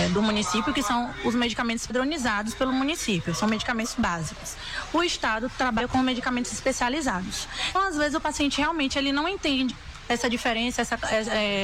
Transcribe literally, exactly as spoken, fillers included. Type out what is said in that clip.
é, do município, que são os medicamentos padronizados pelo município, são medicamentos básicos. O Estado trabalha com medicamentos especializados. Então, às vezes, o paciente realmente ele não entende essa diferença, essa, é,